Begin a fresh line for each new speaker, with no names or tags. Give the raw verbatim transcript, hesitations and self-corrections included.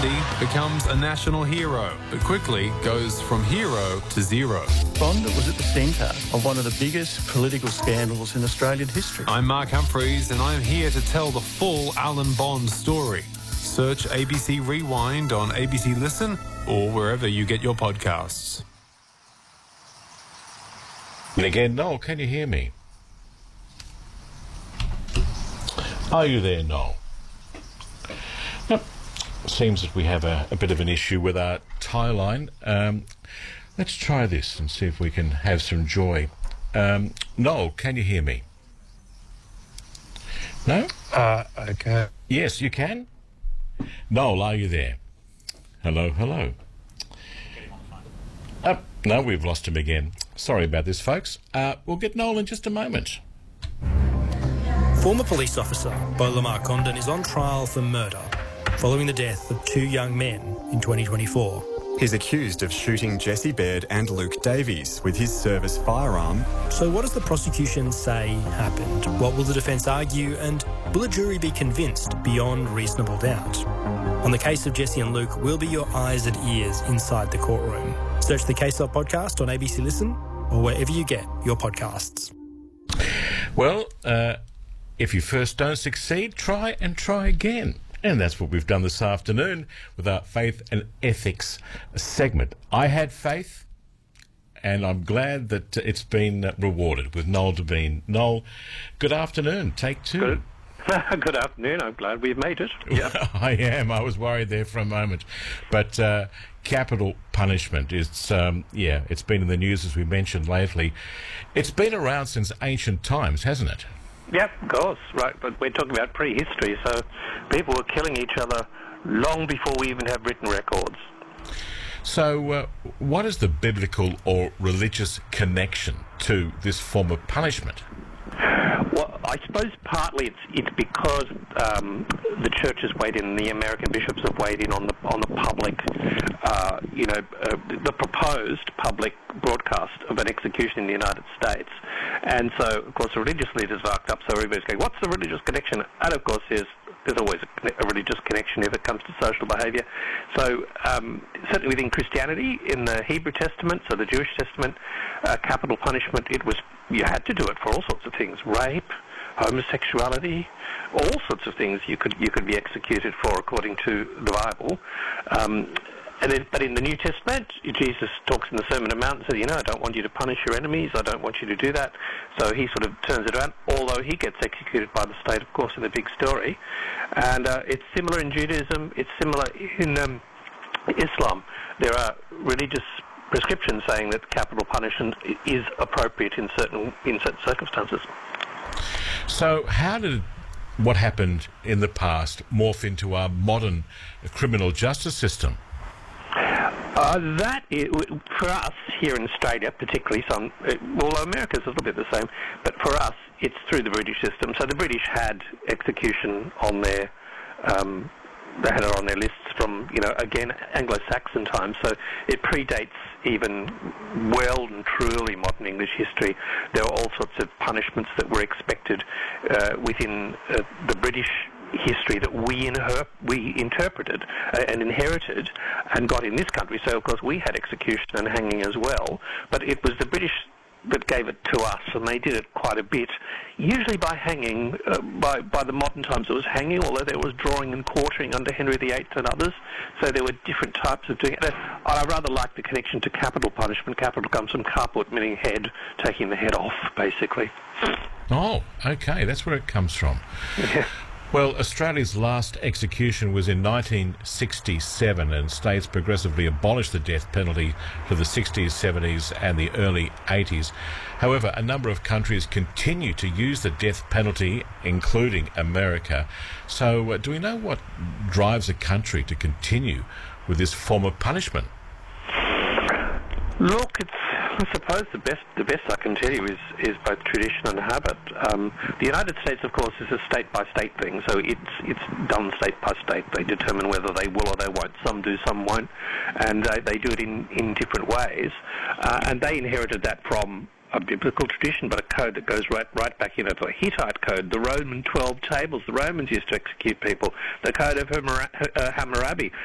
Bundy becomes a national hero, but quickly goes from hero to zero.
Bond was at the centre of one of the biggest political scandals in Australian history.
I'm Mark Humphreys, and I'm here to tell the full Alan Bond story. Search A B C Rewind on A B C Listen or wherever you get your podcasts.
And again, Noel, can you hear me? Are you there, Noel? Yep. Seems that we have a, a bit of an issue with our tie line. Um, let's try this and see if we can have some joy. Um, Noel, can you hear me? No?
Uh, okay.
Yes, you can? Noel, are you there? Hello, hello. Uh, no, we've lost him again. Sorry about this, folks. Uh, we'll get Noel in just a moment.
Former police officer Beau Lamar Condon is on trial for murder following the death of two young men in twenty twenty-four.
He's accused of shooting Jesse Baird and Luke Davies with his service firearm.
So what does the prosecution say happened? What will the defence argue? And will a jury be convinced beyond reasonable doubt? On the case of Jesse and Luke, we'll be your eyes and ears inside the courtroom. Search the Case Up podcast on A B C Listen or wherever you get your podcasts.
Well, uh, if you first don't succeed, try and try again. And that's what we've done this afternoon with our Faith and Ethics segment. I had faith, and I'm glad that it's been rewarded with Noel Devine. Noel, good afternoon. Take two.
Good. Good afternoon. I'm glad we've made it.
Yeah, I am. I was worried there for a moment. But uh, capital punishment is, um, yeah, it's been in the news, as we mentioned lately. It's been around since ancient times, hasn't it?
Yep, of course, right. But we're talking about prehistory, so people were killing each other long before we even have written records.
So uh, what is the biblical or religious connection to this form of punishment?
Well, I suppose partly it's it's because um, the church has weighed in, the American bishops have weighed in on the on the public, uh, you know, uh, the proposed public broadcast of an execution in the United States, and so of course the religious leaders arced up. So everybody's going, "What's the religious connection?" And of course, there's there's always a, a religious connection if it comes to social behaviour. So um, certainly within Christianity, in the Hebrew Testament, so the Jewish Testament, uh, capital punishment, it was. You had to do it for all sorts of things: rape, homosexuality, all sorts of things you could you could be executed for according to the Bible. Um, and then, but in the New Testament, Jesus talks in the Sermon on the Mount and says, you know, I don't want you to punish your enemies. I don't want you to do that. So he sort of turns it around, although he gets executed by the state, of course, in the big story. And uh, it's similar in Judaism. It's similar in um, Islam. There are religious prescription saying that capital punishment is appropriate in certain in certain circumstances.
So how did what happened in the past morph into our modern criminal justice system?
Uh, that is, for us here in Australia, particularly, some, although America's a little bit the same, but for us, it's through the British system. So the British had execution on their um, they had it on their lists from, you know, again, Anglo-Saxon times, so it predates even well and truly modern English history. There were all sorts of punishments that were expected uh, within uh, the British history that we, inher- we interpreted uh, and inherited and got in this country. So, of course, we had execution and hanging as well, but it was the British that gave it to us, and they did it quite a bit, usually by hanging. Uh, by, by the modern times it was hanging, although there was drawing and quartering under Henry the Eighth and others, so there were different types of doing it. I rather like the connection to capital punishment. Capital comes from caput, meaning head, taking the head off, basically.
Oh, okay, that's where it comes from.
Yeah.
Well, Australia's last execution was in nineteen sixty-seven, and states progressively abolished the death penalty through the sixties, seventies and the early eighties. However, a number of countries continue to use the death penalty, including America. So uh, do we know what drives a country to continue with this form of punishment?
Look, it's, I suppose the best the best I can tell you is, is both tradition and habit. Um, the United States, of course, is a state-by-state thing, so it's it's done state by state. They determine whether they will or they won't. Some do, some won't, and uh, they do it in, in different ways. Uh, and they inherited that from a biblical tradition, but a code that goes right right back into the Hittite code, the Roman twelve tables. The Romans used to execute people. The code of Hammurabi,